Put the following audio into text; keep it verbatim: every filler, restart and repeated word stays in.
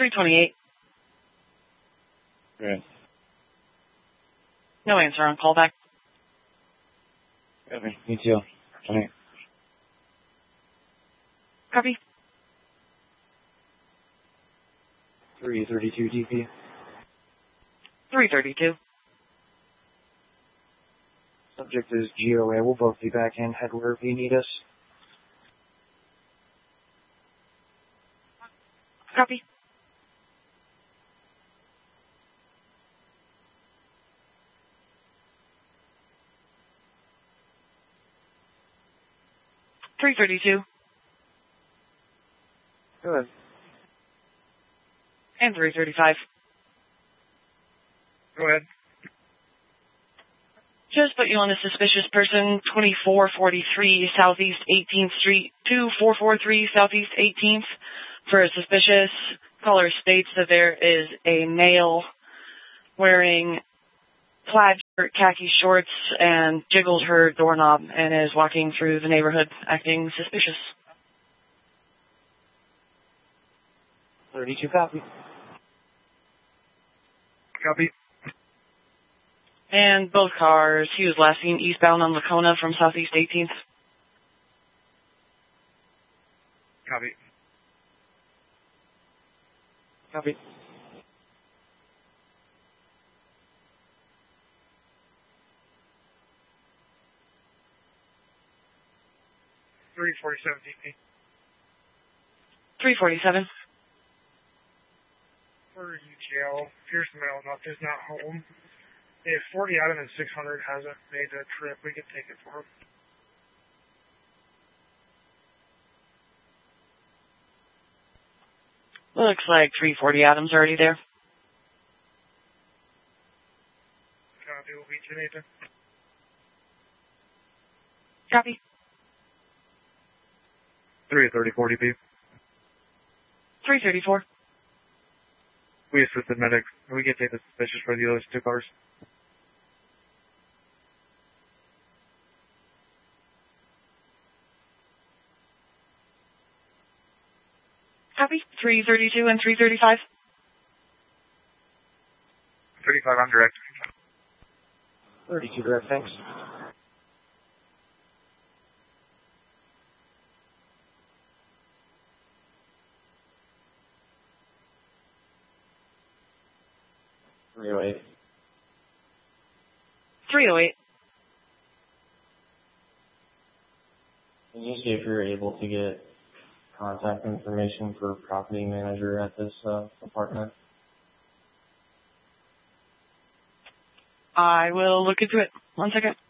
three twenty-eight. Good. No answer on callback. Copy. Me too. twenty-eight. Copy. three thirty-two D P. three thirty-two. Subject is G O A. We'll both be back in. Head wherever you need us. Copy. three thirty-two. Go ahead. And three thirty-five. Go ahead. Just put you on a suspicious person, twenty-four forty-three Southeast eighteenth Street, two four four three Southeast eighteenth. For a suspicious, caller states that there is a male wearing plaid shirt, khaki shorts, and jiggled her doorknob and is walking through the neighborhood acting suspicious. thirty-two copy. Copy. And both cars, he was last seen eastbound on Lacona from Southeast eighteenth. Copy. Copy. three forty-seven D P. three forty-seven. For U T L, Pierce Mail not is not home. If forty Adam and six hundred hasn't made the trip, we could take it for him. Looks like three forty Adams already there. Copy, we'll beat you, Nathan. Copy. three thirty-four D P. three thirty-four. We assisted medic. We can take the suspicious for the other two cars. Copy. three thirty-two and three thirty-five. thirty-five on direct. thirty-two direct, thanks. three oh eight. three oh eight. Can you see if you're able to get contact information for property manager at this uh, apartment? I will look into it. One second.